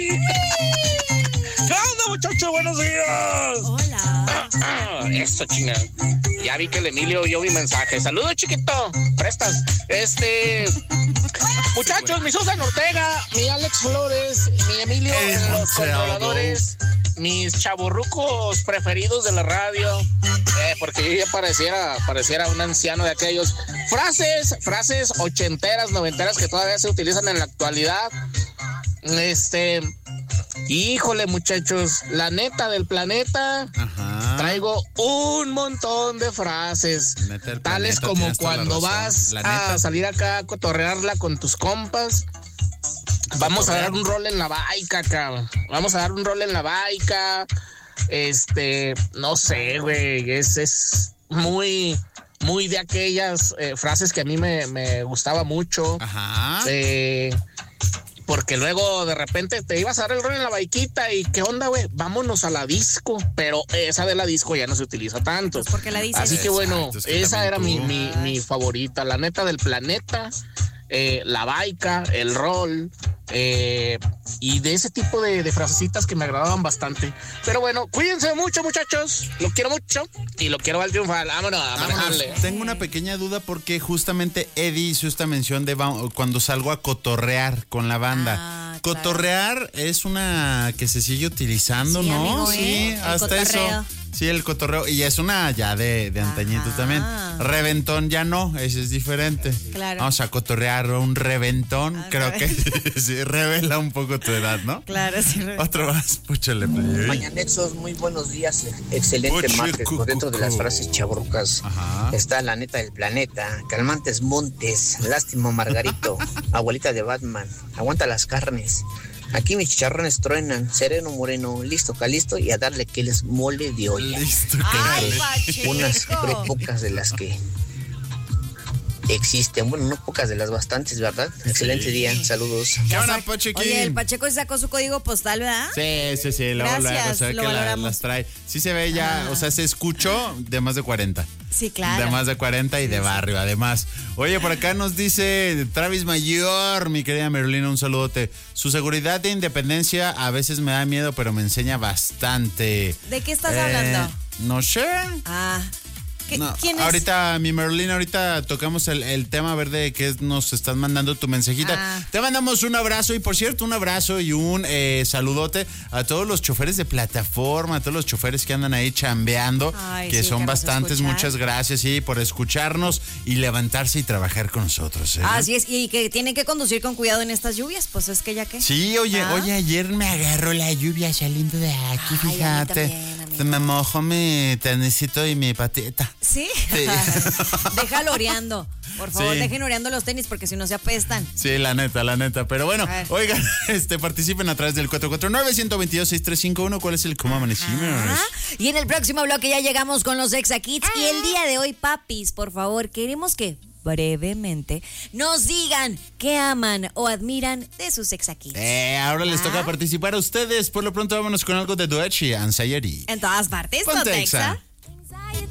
¿Qué onda, muchachos? Buenos días. Hola. Eso, chinga. Ya vi que el Emilio oyó mi mensaje. Saludos, chiquito. Prestas. Muchachos, mi Susan Ortega, mi Alex Flores, mi Emilio, los controladores, mis chavorrucos preferidos de la radio, porque yo ya pareciera un anciano de aquellos. Frases ochenteras, noventeras que todavía se utilizan en la actualidad. Híjole, muchachos, la neta del planeta. Ajá. Traigo un montón de frases, tales como cuando vas a salir acá a cotorrearla con tus compas. Vamos a dar un rol en la baica, cabrón. Vamos a dar un rol en la baica. No sé, güey. Es muy, muy de aquellas frases que a mí me gustaba mucho. Ajá. Porque luego de repente te ibas a dar el rol en la baiquita y ¿qué onda, güey? Vámonos a la disco. Pero esa de la disco ya no se utiliza tanto. Pues porque la dices. Así que bueno, exacto, es que esa era tú. mi favorita. La neta del planeta, la baica, el rol, y de ese tipo de frasecitas que me agradaban bastante. Pero bueno, cuídense mucho, muchachos. Lo quiero mucho y lo quiero al triunfal. Vámonos a manejarle. Tengo una pequeña duda porque justamente Eddie hizo esta mención de cuando salgo a cotorrear con la banda. Claro. Cotorrear es una que se sigue utilizando, Sí, ¿no? amigo, Sí, el hasta cotorreo. eso. Sí, el cotorreo. Y es una ya de antañito también. Reventón ya no, ese es diferente. Claro. Vamos a cotorrear un reventón. Creo que sí, revela un poco tu edad, ¿no? Claro, sí. Otro más, púchale. Mañanexos, muy buenos días. Excelente martes. Por dentro de las frases chavorrucas está la neta del planeta. Calmantes Montes, lástima Margarito, abuelita de Batman, aguanta las carnes. Aquí mis chicharrones truenan, sereno moreno, listo calisto y a darle que les mole de olla. Listo, Ay, Carlos. Pacheco. Unas creo pocas de las que existen. Bueno, no pocas de las bastantes, ¿verdad? Excelente día, saludos. ¿Qué onda, Pachequín? Oye, el Pacheco sacó su código postal, ¿verdad? Sí, luego Gracias, se ve lo que valoramos. las trae. Sí se ve ya, o sea, se escuchó de más de 40. Sí, claro. De más de 40 y de barrio, además. Oye, por acá nos dice Travis Mayor, mi querida Merlina, un saludote. Su seguridad de independencia a veces me da miedo, pero me enseña bastante. ¿De qué estás hablando? No sé. No, ¿Quién es? ahorita, mi Merlina, ahorita tocamos el tema, a ver de qué nos están mandando tu mensajita. Te mandamos un abrazo y, por cierto, un abrazo y un saludote a todos los choferes de plataforma, a todos los choferes que andan ahí chambeando, que son bastantes. Muchas gracias, sí, por escucharnos y levantarse y trabajar con nosotros. Así es, y que tienen que conducir con cuidado en estas lluvias, pues es que ya que. Sí, oye, ayer me agarró la lluvia saliendo de aquí, fíjate. A mí también, amigo. Me mojo mi tenisito y mi patita. ¿Sí? Déjalo oreando. Por favor, dejen oreando los tenis porque si no se apestan. Sí, la neta. Pero bueno, oigan, participen a través del 449-122-6351. ¿Cuál es el cómo amanecimos? Y en el próximo bloque ya llegamos con los Exa Kids. Y el día de hoy, papis, por favor, queremos que brevemente nos digan qué aman o admiran de sus Exa Kids. Ahora les toca participar a ustedes. Por lo pronto vámonos con algo de Doechi, Anxiety. En todas partes, Ponte Ponte Exa. Exa.